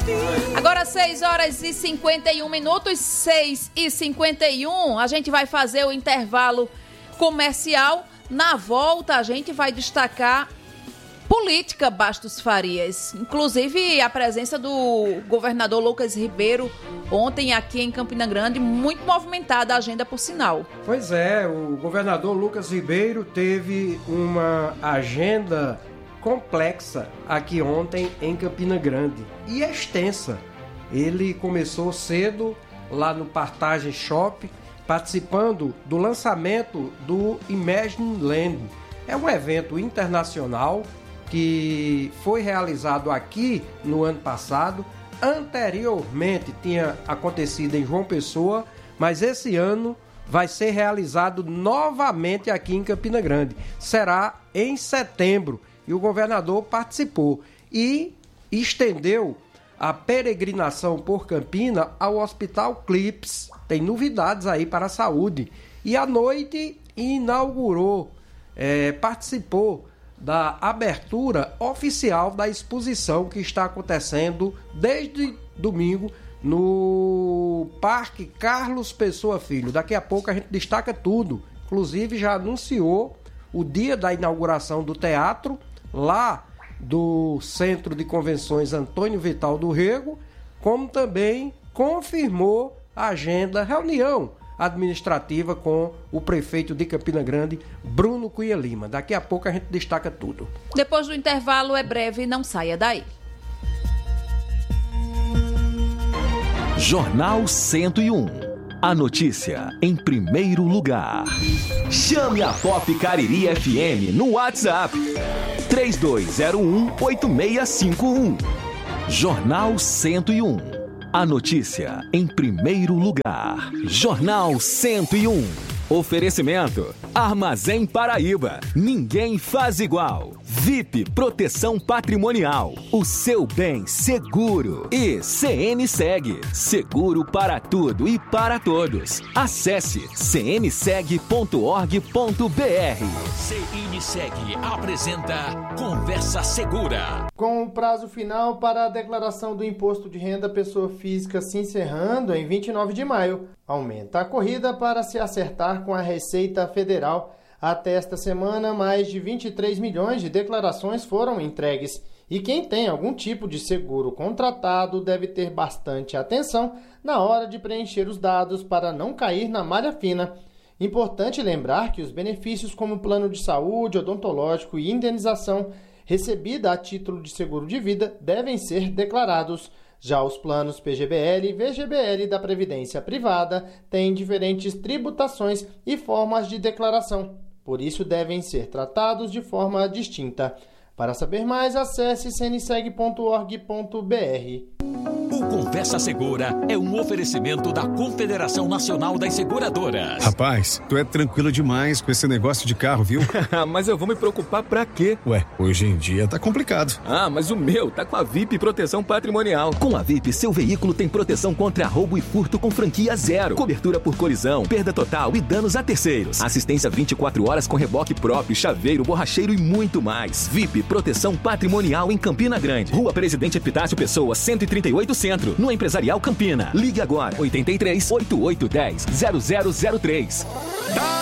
Agora 6h51, 6h51, a gente vai fazer o intervalo comercial. Na volta, a gente vai destacar política Bastos Farias, inclusive a presença do governador Lucas Ribeiro ontem aqui em Campina Grande, muito movimentada a agenda, por sinal. Pois é, o governador Lucas Ribeiro teve uma agenda complexa aqui ontem em Campina Grande e extensa. Ele começou cedo lá no Partage Shop, participando do lançamento do Imagine Land. É um evento internacional que foi realizado aqui no ano passado. Anteriormente tinha acontecido em João Pessoa, mas esse ano vai ser realizado novamente aqui em Campina Grande. Será em setembro e o governador participou e estendeu a peregrinação por Campina ao Hospital Clips. Tem novidades aí para a saúde. E à noite inaugurou, participou da abertura oficial da exposição que está acontecendo desde domingo no Parque Carlos Pessoa Filho. Daqui a pouco a gente destaca tudo. Inclusive já anunciou o dia da inauguração do teatro lá do Centro de Convenções Antônio Vital do Rego, como também confirmou a agenda, reunião administrativa com o prefeito de Campina Grande, Bruno Cunha Lima. Daqui a pouco a gente destaca tudo. Depois do intervalo, é breve, não saia daí. Jornal 101. A notícia em primeiro lugar. Chame a Pop Cariri FM no WhatsApp 3201-8651. Jornal 101. A notícia em primeiro lugar. Jornal 101. Oferecimento: Armazém Paraíba. Ninguém faz igual. VIP Proteção Patrimonial. O seu bem seguro. E CNSEG. Seguro para tudo e para todos. Acesse cnseg.org.br. CNSEG apresenta Conversa Segura. Com o prazo final para a declaração do Imposto de Renda Pessoa Física se encerrando em 29 de maio, aumenta a corrida para se acertar com a Receita Federal. Até esta semana, mais de 23 milhões de declarações foram entregues. E quem tem algum tipo de seguro contratado deve ter bastante atenção na hora de preencher os dados para não cair na malha fina. Importante lembrar que os benefícios como plano de saúde, odontológico e indenização recebida a título de seguro de vida devem ser declarados. Já os planos PGBL e VGBL da Previdência Privada têm diferentes tributações e formas de declaração. Por isso, devem ser tratados de forma distinta. Para saber mais, acesse cnseg.org.br. O Conversa Segura é um oferecimento da Confederação Nacional das Seguradoras. Rapaz, tu é tranquilo demais com esse negócio de carro, viu? Mas eu vou me preocupar pra quê? Ué, hoje em dia tá complicado. Mas o meu tá com a VIP Proteção Patrimonial. Com a VIP, seu veículo tem proteção contra roubo e furto com franquia zero. Cobertura por colisão, perda total e danos a terceiros. Assistência 24 horas com reboque próprio, chaveiro, borracheiro e muito mais. VIP Proteção Patrimonial em Campina Grande. Rua Presidente Epitácio Pessoa, 138 Centro, no Empresarial Campina. Ligue agora, 83 8810 0003.